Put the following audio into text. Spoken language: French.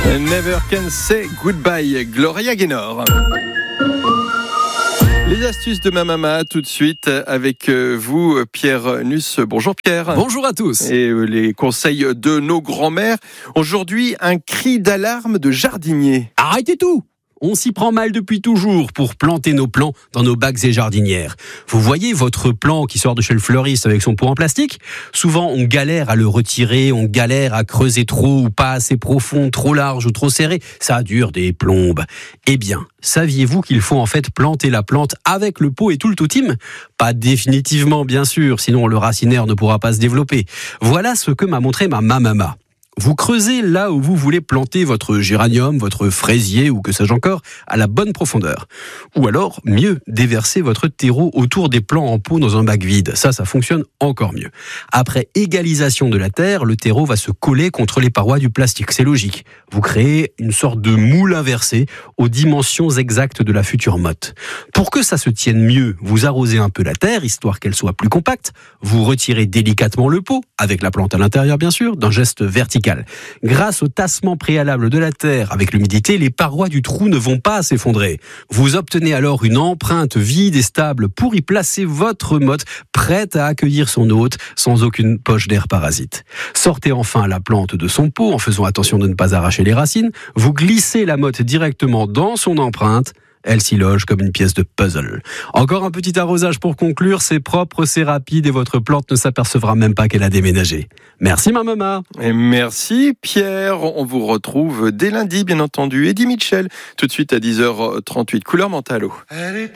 Never Can Say Goodbye, Gloria Gaynor. Les astuces de ma maman, tout de suite avec vous, Pierre Nuss. Bonjour Pierre. Bonjour à tous. Et les conseils de nos grands-mères. Aujourd'hui, un cri d'alarme de jardinier. Arrêtez tout! On s'y prend mal depuis toujours pour planter nos plants dans nos bacs et jardinières. Vous voyez votre plant qui sort de chez le fleuriste avec son pot en plastique ? Souvent, on galère à le retirer, on galère à creuser trop ou pas assez profond, trop large ou trop serré. Ça dure des plombes. Eh bien, saviez-vous qu'il faut en fait planter la plante avec le pot et tout le toutim ? Pas définitivement, bien sûr, sinon le racinaire ne pourra pas se développer. Voilà ce que m'a montré ma maman. Vous creusez là où vous voulez planter votre géranium, votre fraisier ou que sais-je encore, à la bonne profondeur. Ou alors, mieux, déversez votre terreau autour des plants en pot dans un bac vide. Ça fonctionne encore mieux. Après égalisation de la terre, le terreau va se coller contre les parois du plastique. C'est logique. Vous créez une sorte de moule inversé aux dimensions exactes de la future motte. Pour que ça se tienne mieux, vous arrosez un peu la terre, histoire qu'elle soit plus compacte. Vous retirez délicatement le pot, avec la plante à l'intérieur bien sûr, d'un geste vertical. Grâce au tassement préalable de la terre avec l'humidité, les parois du trou ne vont pas s'effondrer. Vous obtenez alors une empreinte vide et stable pour y placer votre motte prête à accueillir son hôte sans aucune poche d'air parasite. Sortez enfin la plante de son pot en faisant attention de ne pas arracher les racines. Vous glissez la motte directement dans son empreinte. Elle s'y loge comme une pièce de puzzle. Encore un petit arrosage pour conclure, c'est propre, c'est rapide et votre plante ne s'apercevra même pas qu'elle a déménagé. Merci ma maman. Et merci Pierre. On vous retrouve dès lundi, bien entendu. Eddie Mitchell, tout de suite à 10h38. Couleur Mentalo.